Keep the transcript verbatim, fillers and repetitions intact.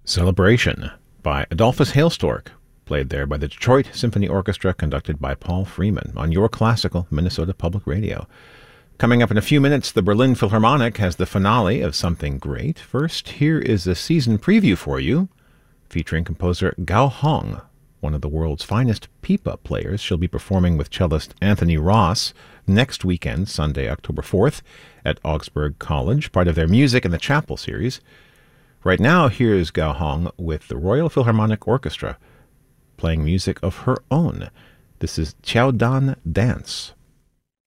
Celebration by Adolphus Hailstork, played there by the Detroit Symphony Orchestra, conducted by Paul Freeman on Your Classical Minnesota Public Radio. Coming up in a few minutes, the Berlin Philharmonic has the finale of Something Great. First, here is a season preview for you, featuring composer Gao Hong, one of the world's finest pipa players. She'll be performing with cellist Anthony Ross next weekend, Sunday, October fourth, at Augsburg College, part of their Music in the Chapel series. Right now, here's Gao Hong with the Royal Philharmonic Orchestra, playing music of her own. This is Qiao Dan Dance.